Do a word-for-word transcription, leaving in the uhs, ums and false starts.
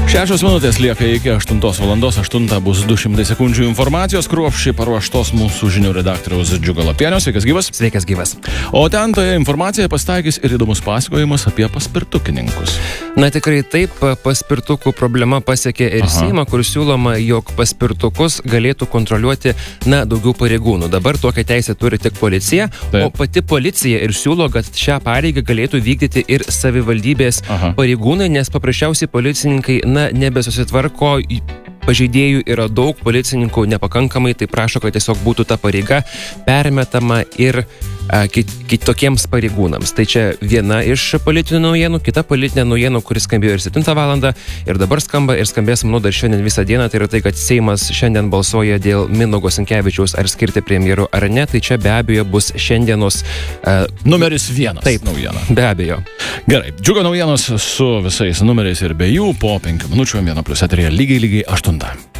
Šešios minutės lieka iki aštuntos valandos, aštunta bus du šimtai sekundžių informacijos, kruopščiai paruoštos mūsų žinių redaktoriaus Džiugo Lapienio. Sveikas gyvas. Sveikas gyvas. O ten toje informacijoje pasitaikys ir įdomus pasakojimas apie paspirtukininkus. Na tikrai taip, paspirtukų problema pasiekė ir Aha. Seimą, kur siūloma, jog paspirtukus galėtų kontroliuoti, na, daugiau pareigūnų. Dabar tokią teisę turi tik policija, taip. O pati policija ir siūlo, kad šią pareigą galėtų vykdyti ir savivaldybės Aha. pareigūnai, nes paprasčiausiai policininkai, na, nebesusitvarko, pažeidėjų yra daug, policininkų nepakankamai, tai prašo, kad tiesiog būtų ta pareiga permetama ir a, kit, kitokiems pareigūnams. Tai čia viena iš politinių naujienų, kita politinė naujienų, kuris skambėjo ir septintą valandą ir dabar skamba ir skambės, manau, dar šiandien visą dieną, tai yra tai, kad Seimas šiandien balsuoja dėl Mindaugo Sinkevičiaus ar skirti premjeru ar ne, tai čia be abejo bus šiandienos a, numeris vienas. Taip, naujiena. Be abejo. Gerai, Džiugo naujienos su visais numeriais ir be jų po penkių minučių vieno plius eteryje lygiai lygiai aštuntą.